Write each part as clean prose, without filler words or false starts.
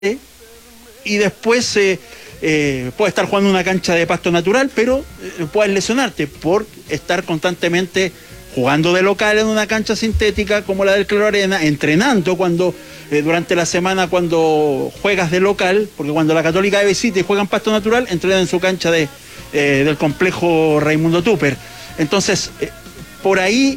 y después puedes estar jugando en una cancha de pasto natural, pero puedes lesionarte por estar constantemente jugando de local en una cancha sintética como la del Claro Arena, entrenando cuando durante la semana cuando juegas de local, porque cuando la Católica de visita y juega en pasto natural, entrenan en su cancha del complejo Raimundo Tupper. Entonces, por ahí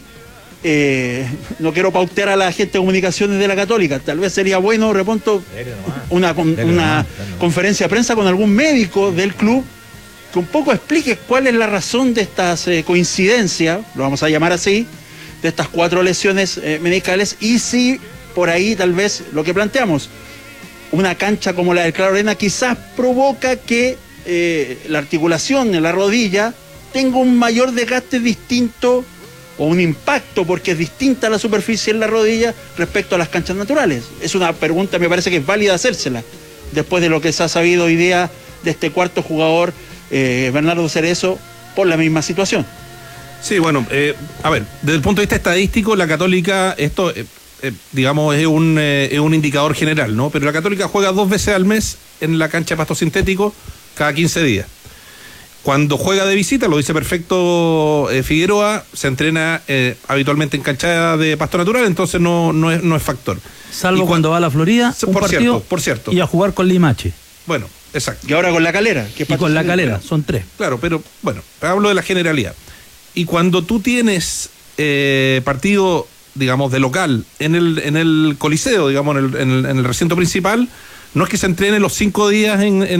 no quiero pautear a la gente de comunicaciones de la Católica, tal vez sería bueno, reponto, una conferencia de prensa con algún médico del club que un poco explique cuál es la razón de estas coincidencias, lo vamos a llamar así, de estas 4 lesiones medicales, y si por ahí tal vez lo que planteamos, una cancha como la del Claro Arena quizás provoca que la articulación en la rodilla tenga un mayor desgaste distinto o un impacto porque es distinta la superficie en la rodilla respecto a las canchas naturales. Es una pregunta, me parece que es válida hacérsela, después de lo que se ha sabido hoy día de este cuarto jugador, Bernardo Cerezo, por la misma situación. Sí, bueno, a ver, desde el punto de vista estadístico, la Católica, esto, digamos, es un indicador general, ¿no? Pero la Católica juega 2 veces al mes en la cancha de pasto sintético, cada 15 días. Cuando juega de visita, lo dice perfecto Figueroa, se entrena habitualmente en cancha de pasto natural, entonces no es factor. Salvo cuando va a la Florida, un partido, por cierto. Y a jugar con Limache. Bueno, exacto. Y ahora con La Calera. Y con La Calera, son 3. Claro, pero bueno, hablo de la generalidad. Y cuando tú tienes partido, digamos, de local en el Coliseo, digamos, en el recinto principal, no es que se entrene los 5 días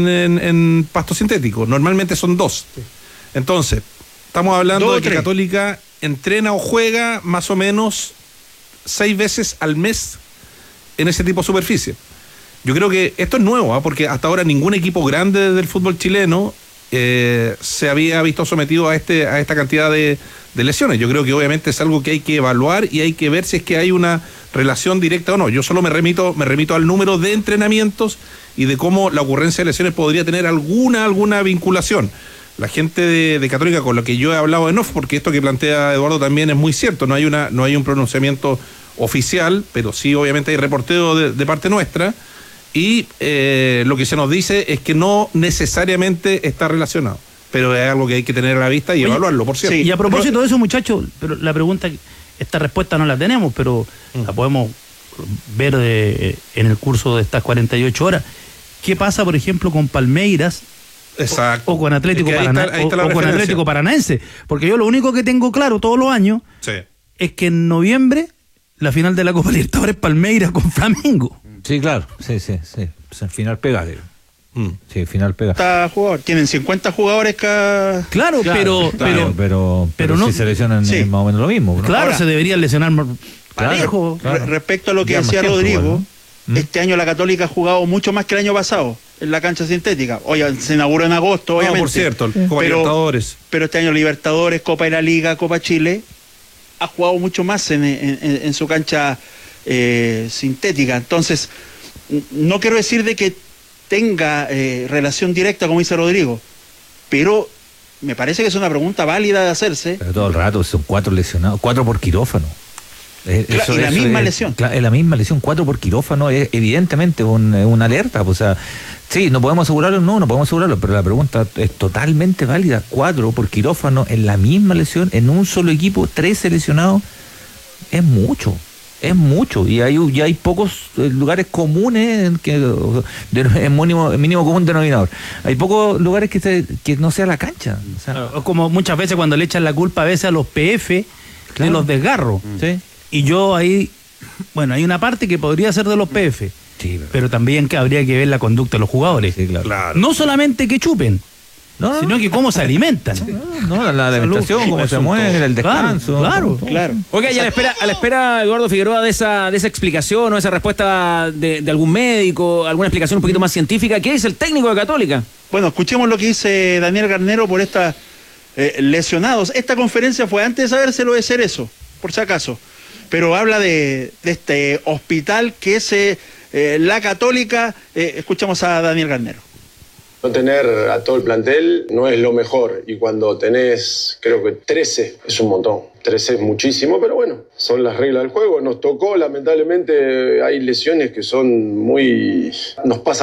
en pasto sintético, normalmente son 2. Sí. Entonces, estamos hablando de que Católica entrena o juega más o menos 6 veces al mes en ese tipo de superficie. Yo creo que esto es nuevo, porque hasta ahora ningún equipo grande del fútbol chileno se había visto sometido a esta cantidad de lesiones. Yo creo que obviamente es algo que hay que evaluar y hay que ver si es que hay una relación directa o no. Yo solo me remito al número de entrenamientos y de cómo la ocurrencia de lesiones podría tener alguna vinculación. La gente de Católica, con lo que yo he hablado en off, porque esto que plantea Eduardo también es muy cierto, no hay un pronunciamiento oficial, pero sí obviamente hay reporteo de parte nuestra, y lo que se nos dice es que no necesariamente está relacionado, pero es algo que hay que tener a la vista y evaluarlo, por cierto. Sí, y a propósito de eso, muchachos, pero la pregunta, esta respuesta no la tenemos, pero la podemos ver en el curso de estas 48 horas. ¿Qué pasa, por ejemplo, con Palmeiras? Exacto. O con Atlético Paranaense? Paranaense, porque yo lo único que tengo claro todos los años es que en noviembre la final de la Copa Libertadores Palmeiras con Flamengo. Sí, claro, sí. El final pega. Sí, final pega. Tienen 50 jugadores cada... Claro, pero no, si se lesionan es más o menos lo mismo, ¿no? Claro, ahora, se deberían lesionar parejo. Claro. Respecto a lo que decía Rodrigo, ¿no? Este año la Católica ha jugado mucho más que el año pasado en la cancha sintética. Oye, se inauguró en agosto, obviamente. Por cierto, Copa Libertadores. Pero este año Libertadores, Copa de la Liga, Copa Chile, ha jugado mucho más en su cancha sintética. Entonces, no quiero decir de que tenga relación directa, como dice Rodrigo, pero me parece que es una pregunta válida de hacerse. Pero todo el rato son 4 lesionados, 4 por quirófano. Y la misma lesión. Es la misma lesión, 4 por quirófano, es evidentemente una alerta. O sea, sí, no podemos asegurarlo, no podemos asegurarlo, pero la pregunta es totalmente válida. 4 por quirófano en la misma lesión, en un solo equipo, 13 lesionados, es mucho. Y hay pocos lugares comunes mínimo común denominador. Hay pocos lugares que no sea la cancha. O sea, como muchas veces cuando le echan la culpa a veces a los PF de los desgarros. Sí. Y yo ahí, bueno, hay una parte que podría ser de los PF, pero también que habría que ver la conducta de los jugadores. Sí, claro. No solamente que chupen, sino que cómo se alimentan. La alimentación, cómo se mueven, el descanso. Claro. Oiga, y a la espera, Eduardo Figueroa, de esa explicación o esa respuesta de algún médico, alguna explicación un poquito más científica, ¿qué dice el técnico de Católica? Bueno, escuchemos lo que dice Daniel Garnero por estas lesionados. Esta conferencia fue antes de saberse lo de Cerezo, por si acaso, pero habla de este hospital que es la Católica. Escuchamos a Daniel Garnero. No tener a todo el plantel no es lo mejor, y cuando tenés, creo que 13 es un montón. estresé muchísimo, pero bueno, son las reglas del juego. Nos tocó, lamentablemente, hay lesiones que son muy... Nos pasa